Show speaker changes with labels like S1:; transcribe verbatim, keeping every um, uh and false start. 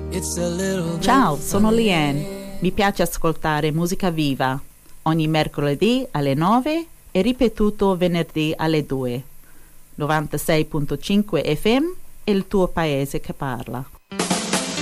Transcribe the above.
S1: Ciao, sono Liane. Mi piace ascoltare musica viva ogni mercoledì alle nove e ripetuto venerdì alle due. novantasei virgola cinque F M è il tuo paese che parla.